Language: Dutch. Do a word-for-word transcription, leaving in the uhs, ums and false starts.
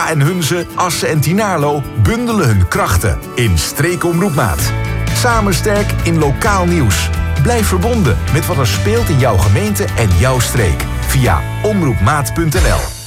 en Hunze, Assen en Tynaarlo bundelen hun krachten in Streekomroep Maat. Samen sterk in lokaal nieuws. Blijf verbonden met wat er speelt in jouw gemeente en jouw streek via omroepmaat punt n l.